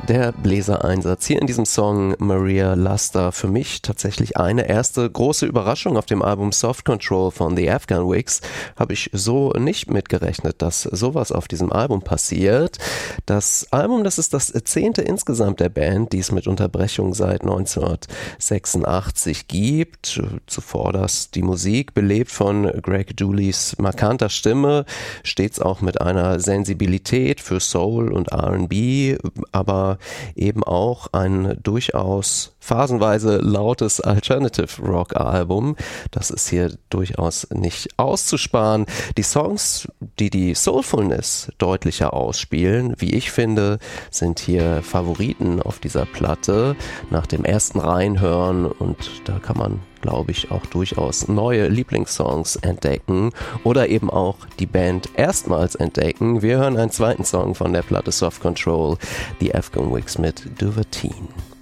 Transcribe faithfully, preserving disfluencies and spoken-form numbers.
Der Bläsereinsatz hier in diesem Song Maria Luster, für mich tatsächlich eine erste große Überraschung auf dem Album Soft Control von The Afghan Wigs. Habe ich so nicht mitgerechnet, dass sowas auf diesem Album passiert. Das Album, das ist das zehnte insgesamt der Band, die es mit Unterbrechung seit neunzehnhundertsechsundachtzig gibt. Zuvor das die Musik, belebt von Greg Dullis markanter Stimme, stets auch mit einer Sensibilität für Soul und R and B, aber eben auch ein durchaus phasenweise lautes Alternative Rock Album. Das ist hier durchaus nicht auszusparen. Die Songs, die die Soulfulness deutlicher ausspielen, wie ich finde, sind hier Favoriten auf dieser Platte nach dem ersten Reinhören, und da kann man, glaube ich, auch durchaus neue Lieblingssongs entdecken oder eben auch die Band erstmals entdecken. Wir hören einen zweiten Song von der Platte Soft Control, The Afghan Wigs mit Duvertine.